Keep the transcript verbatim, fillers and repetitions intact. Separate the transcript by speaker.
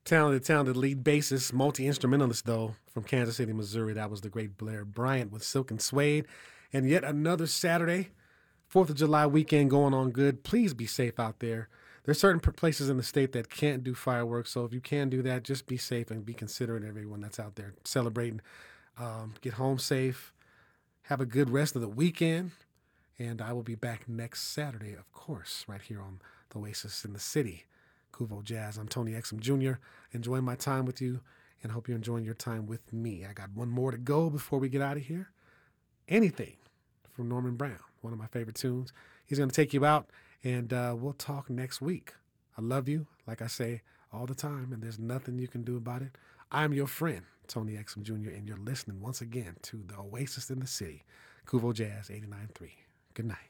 Speaker 1: Talented, talented lead bassist, multi-instrumentalist though, from Kansas City, Missouri. That was the great Blair Bryant with Silk and Suede. And yet another Saturday, fourth of July weekend going on good. Please be safe out there. There's certain places in the state that can't do fireworks, so if you can do that, just be safe and be considerate of everyone that's out there celebrating. Um, get home safe. Have a good rest of the weekend. And I will be back next Saturday, of course, right here on the Oasis in the City. Kuvo Jazz. I'm Tony Exum Junior Enjoying my time with you, and hope you're enjoying your time with me. I got one more to go before we get out of here. Anything from Norman Brown, one of my favorite tunes. He's going to take you out, and uh, we'll talk next week. I love you, like I say all the time, and there's nothing you can do about it. I'm your friend, Tony Exum Junior, and you're listening once again to the Oasis in the City, Kuvo Jazz eighty-nine point three. Good night.